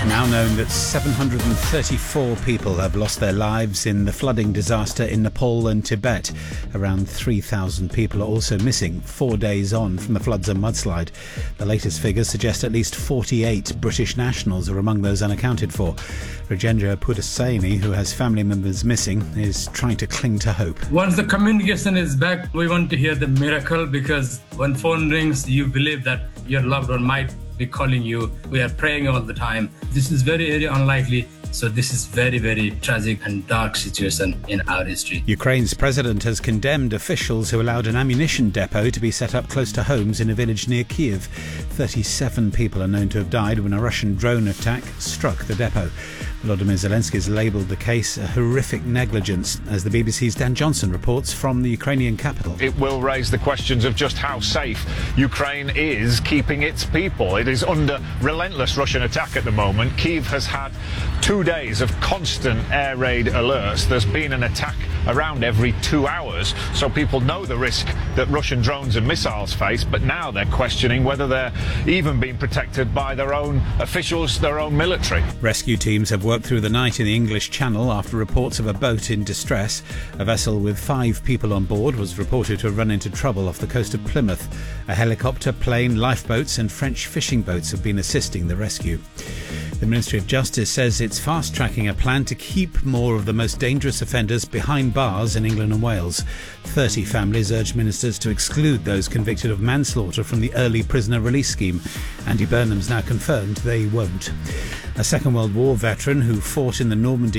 Now known that 734 people have lost their lives in the flooding disaster in Nepal and Tibet. Around 3,000 people are also missing 4 days on from the floods and mudslide. The latest figures suggest at least 48 British nationals are among those unaccounted for. Rajendra Pudasani, who has family members missing, is trying to cling to hope. Once the communication is back, we want to hear the miracle, because when phone rings, you believe that your loved one might be calling you. We are praying all the time. This is very unlikely. So this is very, very tragic and dark situation in our history. Ukraine's president has condemned officials who allowed an ammunition depot to be set up close to homes in a village near Kiev. 37 people are known to have died when a Russian drone attack struck the depot. Volodymyr Zelensky has labelled the case a horrific negligence, as the BBC's Dan Johnson reports from the Ukrainian capital. It will raise the questions of just how safe Ukraine is keeping its people. It is under relentless Russian attack at the moment. Kyiv has had 2 days of constant air raid alerts. There's been an attack around every 2 hours, so people know the risk that Russian drones and missiles face, but now they're questioning whether they're even being protected by their own officials, their own military. Rescue teams have worked through the night in the English Channel after reports of a boat in distress. A vessel with 5 people on board was reported to have run into trouble off the coast of Plymouth. A helicopter, plane, lifeboats and French fishing boats have been assisting the rescue. The Ministry of Justice says it's fast-tracking a plan to keep more of the most dangerous offenders behind bars in England and Wales. 30 families urge ministers to exclude those convicted of manslaughter from the early prisoner release scheme. Andy Burnham's now confirmed they won't. A Second World War veteran who fought in the Normandy